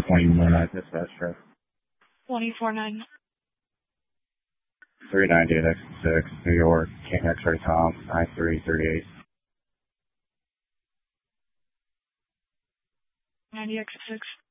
20 dispatch trip. 24-9. 390 at exit 6, New York, King X-ray Tom, 9338. 90 exit 6.